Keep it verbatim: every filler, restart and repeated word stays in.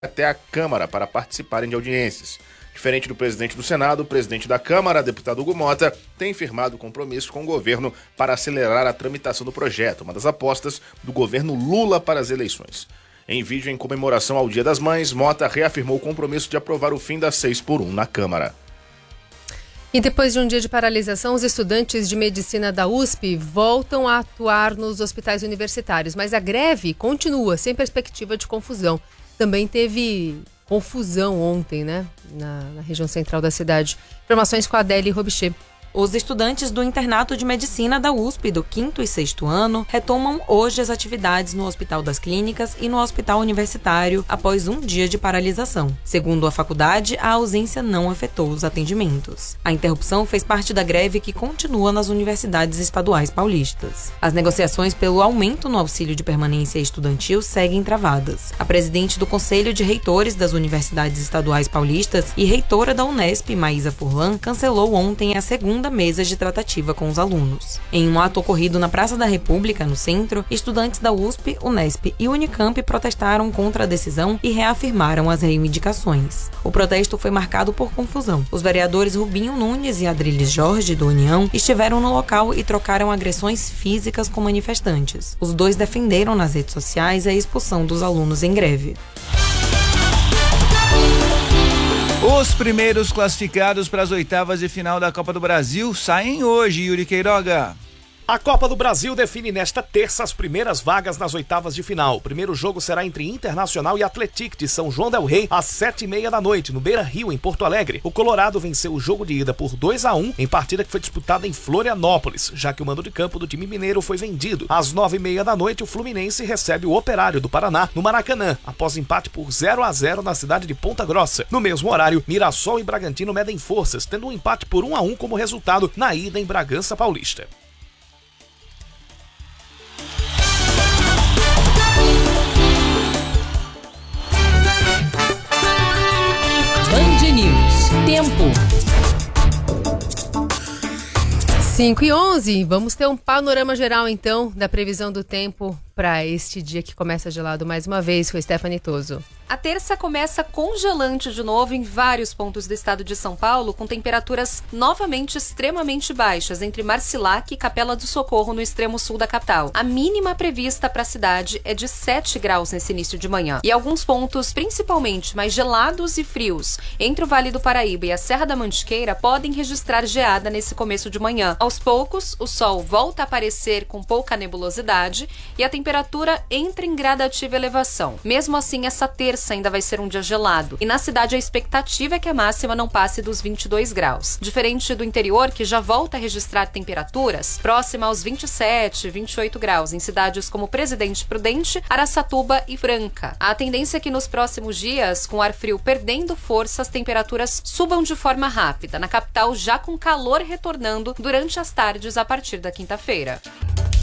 até a Câmara para participarem de audiências. Diferente do presidente do Senado, o presidente da Câmara, deputado Hugo Mota, tem firmado compromisso com o governo para acelerar a tramitação do projeto, uma das apostas do governo Lula para as eleições. Em vídeo em comemoração ao Dia das Mães, Mota reafirmou o compromisso de aprovar o fim das seis por um na Câmara. E depois de um dia de paralisação, os estudantes de medicina da U S P voltam a atuar nos hospitais universitários, mas a greve continua, sem perspectiva de confusão. Também teve confusão ontem, né, na, na região central da cidade. Informações com a Adélia Robichê. Os estudantes do internato de medicina da U S P do quinto e sexto ano retomam hoje as atividades no Hospital das Clínicas e no Hospital Universitário após um dia de paralisação. Segundo a faculdade, a ausência não afetou os atendimentos. A interrupção fez parte da greve que continua nas universidades estaduais paulistas. As negociações pelo aumento no auxílio de permanência estudantil seguem travadas. A presidente do Conselho de Reitores das Universidades Estaduais Paulistas e reitora da Unesp, Maísa Furlan, cancelou ontem a segunda da mesa de tratativa com os alunos. Em um ato ocorrido na Praça da República, no centro, estudantes da U S P, Unesp e Unicamp protestaram contra a decisão e reafirmaram as reivindicações. O protesto foi marcado por confusão. Os vereadores Rubinho Nunes e Adriles Jorge, do União, estiveram no local e trocaram agressões físicas com manifestantes. Os dois defenderam nas redes sociais a expulsão dos alunos em greve. Os primeiros classificados para as oitavas de final da Copa do Brasil saem hoje, Yuri Queiroga. A Copa do Brasil define nesta terça as primeiras vagas nas oitavas de final. O primeiro jogo será entre Internacional e Atlético de São João del Rei, às sete e meia da noite, no Beira-Rio, em Porto Alegre. O Colorado venceu o jogo de ida por dois a um, em partida que foi disputada em Florianópolis, já que o mando de campo do time mineiro foi vendido. Às nove e meia da noite, o Fluminense recebe o Operário do Paraná, no Maracanã, após empate por zero a zero na cidade de Ponta Grossa. No mesmo horário, Mirassol e Bragantino medem forças, tendo um empate por um a um como resultado na ida em Bragança Paulista. Band News. Tempo. cinco e onze, vamos ter um panorama geral então da previsão do tempo para este dia que começa gelado mais uma vez com Stephanie Toso. A terça começa congelante de novo em vários pontos do estado de São Paulo, com temperaturas novamente extremamente baixas entre Marcilac e Capela do Socorro no extremo sul da capital. A mínima prevista para a cidade é de sete graus nesse início de manhã. E alguns pontos, principalmente mais gelados e frios, entre o Vale do Paraíba e a Serra da Mantiqueira, podem registrar geada nesse começo de manhã. Aos poucos, o sol volta a aparecer com pouca nebulosidade e a temperatura entra em gradativa elevação. Mesmo assim, essa terça ainda vai ser um dia gelado. E na cidade a expectativa é que a máxima não passe dos vinte e dois graus. Diferente do interior, que já volta a registrar temperaturas próximas aos vinte e sete, vinte e oito graus, em cidades como Presidente Prudente, Araçatuba e Franca. A tendência é que nos próximos dias, com o ar frio perdendo força, as temperaturas subam de forma rápida. Na capital, já com calor retornando durante as tardes a partir da quinta-feira.